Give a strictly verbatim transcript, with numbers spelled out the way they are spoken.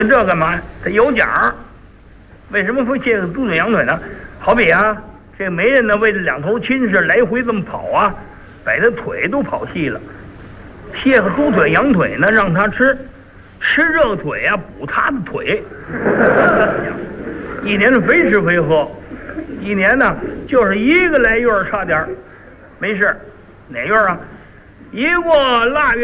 这干嘛？它有奖。为什么会借个猪腿羊腿呢？好比啊，这媒人呢为了两头亲事来回这么跑啊，把他腿都跑细了。借个猪腿羊腿呢，让他吃，吃这个腿啊补他的腿。一年肥吃肥喝，一年呢就是一个来月差点没事。哪月啊？一过腊月。